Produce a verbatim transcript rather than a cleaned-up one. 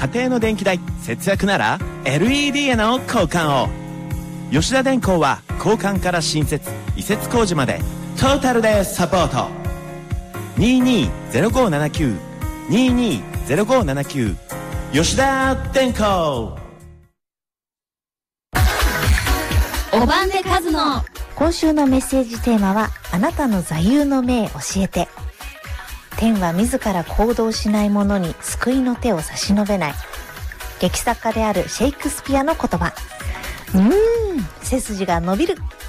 家庭の電気代節約なら エルイーディー への交換を。吉田電工は交換から新設移設工事までトータルでサポート。にーにーゼロごーななきゅう にーにーゼロごーななきゅう吉田電工。 おばんでかずの今週のメッセージテーマは、あなたの座右の銘教えて。天は自ら行動しない者に救いの手を差し伸べない。劇作家であるシェイクスピアの言葉。うーん、背筋が伸びる。